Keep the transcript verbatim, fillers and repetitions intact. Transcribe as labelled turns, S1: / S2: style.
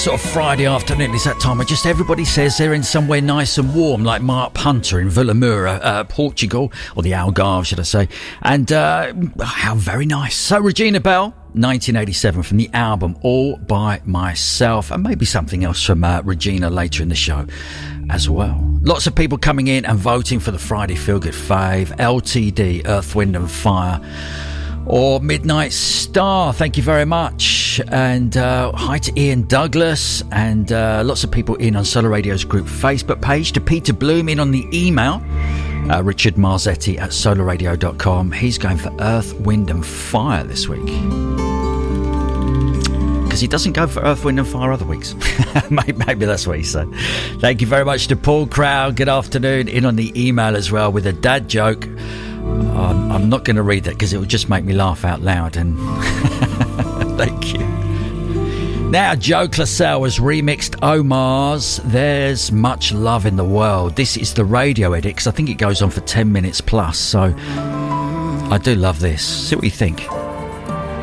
S1: sort of Friday afternoon. It's that time where just everybody says they're in somewhere nice and warm, like Mark Punter in Vilamoura, uh, Portugal, or the Algarve, should I say. And uh, how very nice. So Regina Belle, nineteen eighty-seven, from the album All By Myself, and maybe something else from uh, Regina later in the show as well. Lots of people coming in and voting for the Friday Feel Good fave. L T D, Earth, Wind and Fire, or Midnight Star. Thank you very much. And uh, hi to Ian Douglas, and uh, lots of people in on Solar Radio's group Facebook page. To Peter Bloom in on the email, uh, Richard Marzetti at solar radio dot com. He's going for Earth, Wind and Fire this week, because he doesn't go for Earth, Wind and Fire other weeks. maybe, maybe that's what he said. Thank you very much to Paul Crowd. Good afternoon, in on the email as well with a dad joke. Um, I'm not going to read that because it will just make me laugh out loud. And thank you. Now, Joe Classell has remixed Omar's There's Much Love in the World. This is the radio edit, because I think it goes on for ten minutes plus. So I do love this. See what you think.